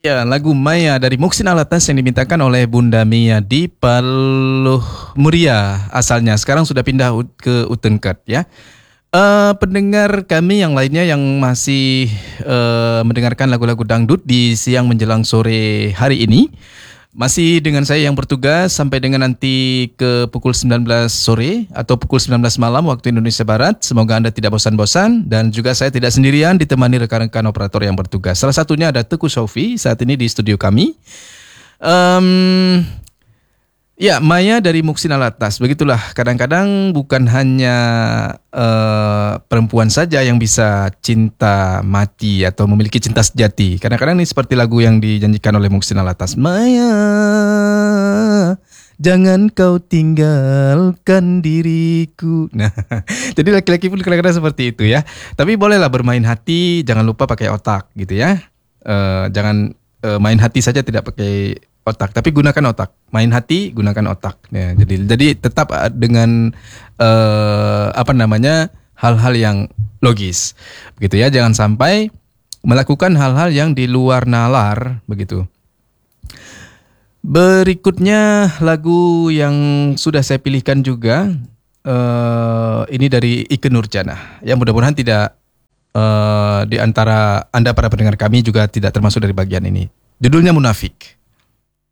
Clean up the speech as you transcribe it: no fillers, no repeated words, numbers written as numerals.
Ya, lagu Maya dari Muksin Alatas yang dimintakan oleh Bunda Mia di Paluh Muria asalnya. Sekarang sudah pindah ke Utenkat ya. Pendengar kami yang lainnya yang masih mendengarkan lagu-lagu dangdut di siang menjelang sore hari ini. Masih dengan saya yang bertugas sampai dengan nanti ke pukul 19 sore atau pukul 19 malam waktu Indonesia Barat. Semoga Anda tidak bosan-bosan dan juga saya tidak sendirian ditemani rekan-rekan operator yang bertugas. Salah satunya ada Teguh Sofi saat ini di studio kami. Em, Ya, Maya dari Muksin Alatas. Begitulah, kadang-kadang bukan hanya perempuan saja yang bisa cinta mati atau memiliki cinta sejati. Kadang-kadang ini seperti lagu yang dijanjikan oleh Muksin Alatas. Maya, jangan kau tinggalkan diriku. Nah, jadi laki-laki pun kadang-kadang seperti itu ya. Tapi bolehlah bermain hati, jangan lupa pakai otak gitu ya. Jangan main hati saja tidak pakai otak, tapi gunakan otak. Main hati, gunakan otak. Ya, jadi tetap dengan hal-hal yang logis, begitu ya. Jangan sampai melakukan hal-hal yang di luar nalar, begitu. Berikutnya lagu yang sudah saya pilihkan juga, ini dari Ikke Nurjanah. Yang mudah-mudahan tidak di antara Anda para pendengar kami juga tidak termasuk dari bagian ini. Judulnya Munafik.